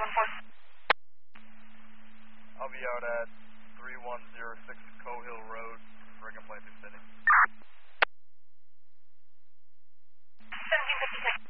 I'll be out at 3106 Cohill Road for a complaint through City. 1756.